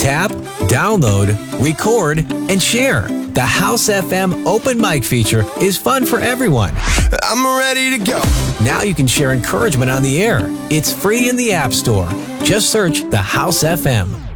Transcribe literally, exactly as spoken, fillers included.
Tap, download, record, and share. The House F M open mic feature is fun for everyone. I'm ready to go. Now you can share encouragement on the air. It's free in the App Store. Just search the House F M.